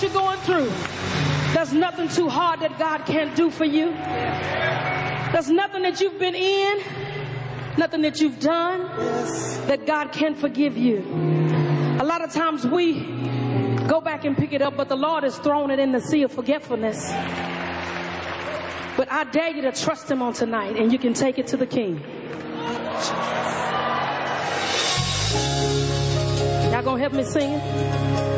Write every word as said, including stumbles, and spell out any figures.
you're going through, there's nothing too hard that God can't do for you. There's nothing that you've been in, nothing that you've done that God can't forgive you. A lot of times we go back and pick it up, but the Lord has thrown it in the sea of forgetfulness. But I dare you to trust him on tonight, and you can take it to the King. Y'all gonna help me sing it?